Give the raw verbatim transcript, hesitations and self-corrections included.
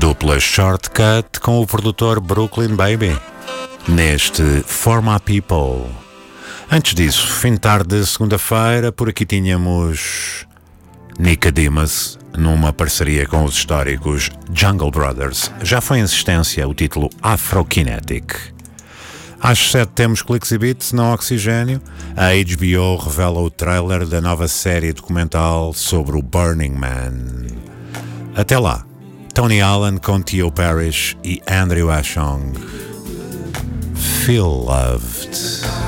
Dupla Shortcut com o produtor Brooklyn Baby, neste For My People. Antes disso, fim de tarde de segunda-feira, por aqui tínhamos Nicodemus, numa parceria com os históricos Jungle Brothers. Já foi em existência o título Afrokinetic. Às sete temos Clicks e Beats no Oxigênio. A H B O revela o trailer da nova série documental sobre o Burning Man. Até lá, Tony Allen com Theo Parrish e Andrew Ashong. Feel Loved.